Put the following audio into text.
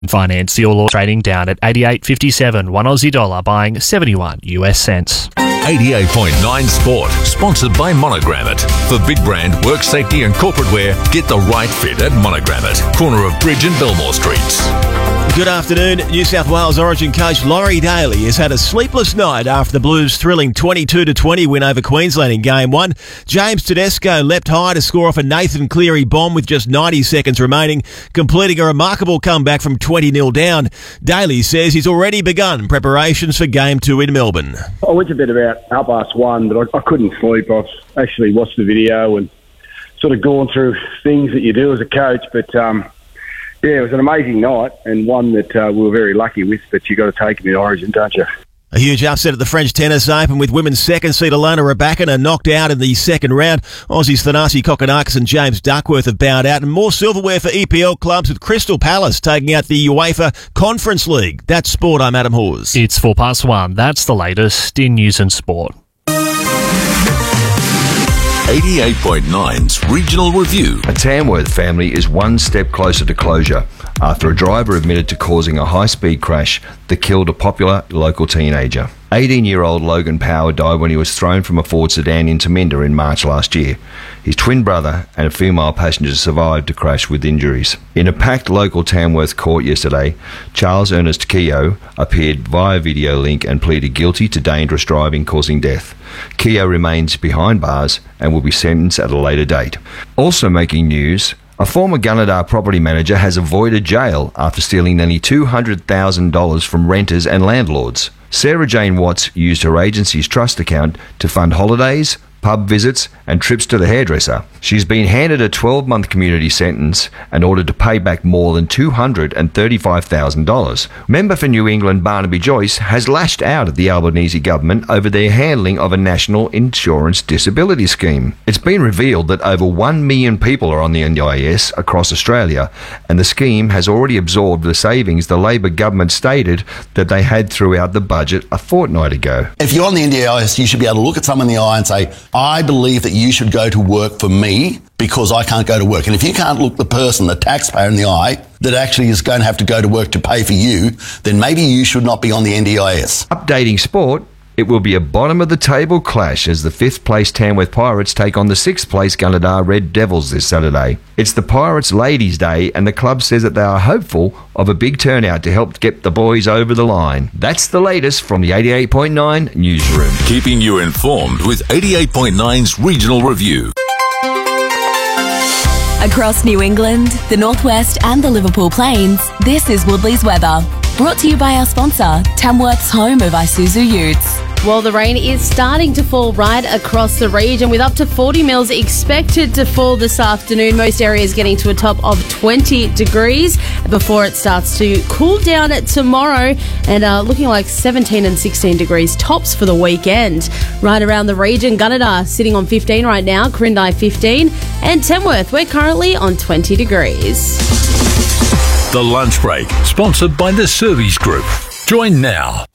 Finance the All Order trading down at 88.57, $1 Aussie, buying 71 US cents. 88.9 Sport, sponsored by Monogrammet. For big brand, work safety and corporate wear, get the right fit at Monogrammet, corner of Bridge and Belmore Streets. Good afternoon. New South Wales Origin coach Laurie Daly has had a sleepless night after the Blues' thrilling 22-20 win over Queensland in Game 1. James Tedesco leapt high to score off a Nathan Cleary bomb with just 90 seconds remaining, completing a remarkable comeback from 20-0 down. Daly says he's already begun preparations for Game 2 in Melbourne. I went to bed about 1:30, but I couldn't sleep. I've actually watched the video and sort of gone through things that you do as a coach, but yeah, it was an amazing night and one that we were very lucky with, but you got to take in the Origin, don't you? A huge upset at the French Tennis Open with women's second seed Alona Rybakina knocked out in the second round. Aussies Thanasi Kokkinakis and James Duckworth have bowed out, and more silverware for EPL clubs with Crystal Palace taking out the UEFA Conference League. That's sport. I'm Adam Hawes. It's 1:04. That's the latest in news and sport. 88.9's Regional Review. A Tamworth family is one step closer to closure after a driver admitted to causing a high-speed crash that killed a popular local teenager. 18-year-old Logan Power died when he was thrown from a Ford sedan into Minda in March last year. His twin brother and a female passenger survived the crash with injuries. In a packed local Tamworth court yesterday, Charles Ernest Keogh appeared via video link and pleaded guilty to dangerous driving causing death. Keogh remains behind bars and will be sentenced at a later date. Also making news, a former Gunnedah property manager has avoided jail after stealing nearly $200,000 from renters and landlords. Sarah Jane Watts used her agency's trust account to fund holidays, pub visits and trips to the hairdresser. She's been handed a 12-month community sentence and ordered to pay back more than $235,000. Member for New England Barnaby Joyce has lashed out at the Albanese government over their handling of a national insurance disability scheme. It's been revealed that over 1 million people are on the NDIS across Australia, and the scheme has already absorbed the savings the Labor government stated that they had throughout the budget a fortnight ago. If you're on the NDIS, you should be able to look at someone in the eye and say, I believe that you should go to work for me because I can't go to work. And if you can't look the person, the taxpayer in the eye, that actually is going to have to go to work to pay for you, then maybe you should not be on the NDIS. Updating sport, it will be a bottom-of-the-table clash as the 5th place Tamworth Pirates take on the 6th place Gunnedah Red Devils this Saturday. It's the Pirates' Ladies' Day, and the club says that they are hopeful of a big turnout to help get the boys over the line. That's the latest from the 88.9 Newsroom. Keeping you informed with 88.9's Regional Review. Across New England, the Northwest and the Liverpool Plains, this is Woodley's weather. Brought to you by our sponsor, Tamworth's home of Isuzu Utes. Well, the rain is starting to fall right across the region with up to 40 mils expected to fall this afternoon. Most areas getting to a top of 20 degrees before it starts to cool down tomorrow and looking like 17 and 16 degrees tops for the weekend. Right around the region, Gunnedah sitting on 15 right now, Quirindi 15 and Tamworth, we're currently on 20 degrees. The Lunch Break, sponsored by the Servies Group. Join now.